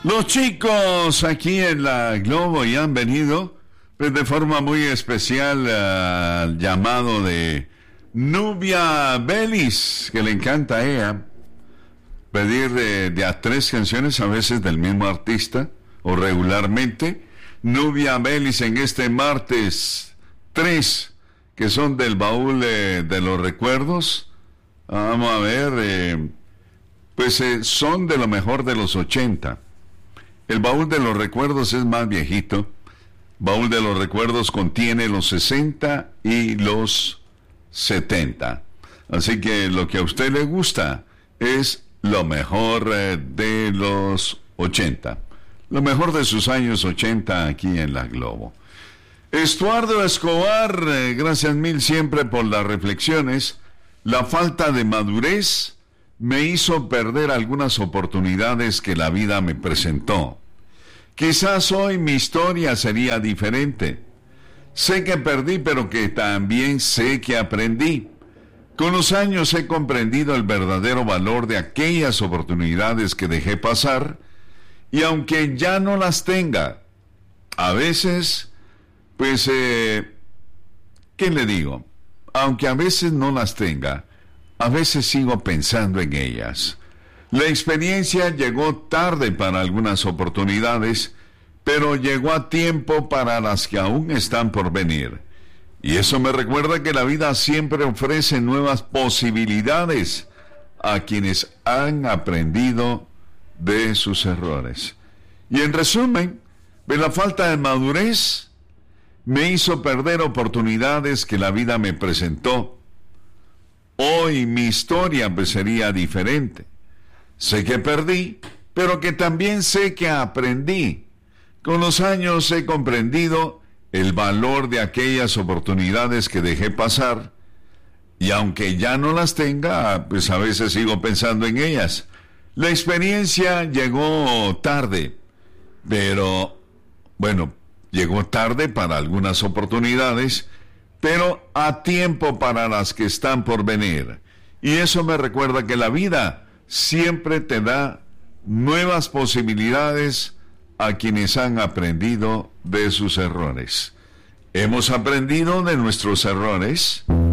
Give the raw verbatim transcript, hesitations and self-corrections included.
Los chicos aquí en la Globo ya han venido pues, de forma muy especial al llamado de Nubia Bellis, que le encanta a ella pedir de, de a tres canciones, a veces del mismo artista o regularmente. Nubia Bellis en este martes tres, que son del baúl eh, de los recuerdos. Vamos a ver, eh, pues eh, son de lo mejor de los ochenta. El baúl de los recuerdos es más viejito. Baúl de los recuerdos contiene los sesenta y los setenta. Así que lo que a usted le gusta es lo mejor eh, de los ochenta. Lo mejor de sus años ochenta aquí en la Globo. Estuardo Escobar, eh, gracias mil siempre por las reflexiones. La falta de madurez me hizo perder algunas oportunidades que la vida me presentó. Quizás hoy mi historia sería diferente. Sé que perdí, pero que también sé que aprendí. Con los años he comprendido el verdadero valor de aquellas oportunidades que dejé pasar, y aunque ya no las tenga, a veces, pues, eh, ¿qué le digo? Aunque a veces no las tenga, a veces sigo pensando en ellas. La experiencia llegó tarde para algunas oportunidades, pero llegó a tiempo para las que aún están por venir. Y eso me recuerda que la vida siempre ofrece nuevas posibilidades a quienes han aprendido de sus errores. Y en resumen, de la falta de madurez me hizo perder oportunidades que la vida me presentó. Hoy mi historia pues sería diferente. Sé que perdí, pero que también sé que aprendí. Con los años he comprendido el valor de aquellas oportunidades que dejé pasar, y aunque ya no las tenga, pues a veces sigo pensando en ellas. La experiencia llegó tarde, pero, bueno, llegó tarde para algunas oportunidades, pero a tiempo para las que están por venir. Y eso me recuerda que la vida siempre te da nuevas posibilidades a quienes han aprendido de sus errores. ¿Hemos aprendido de nuestros errores?